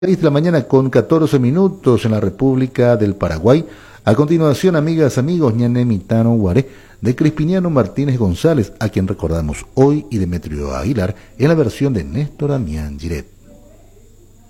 6 de la mañana con 14 minutos en la República del Paraguay. A continuación, amigas, amigos, Ñané Mitano Guaré, de Crispiniano Martínez González, a quien recordamos hoy, y Demetrio Aguilar, en la versión de Néstor Damián Giret.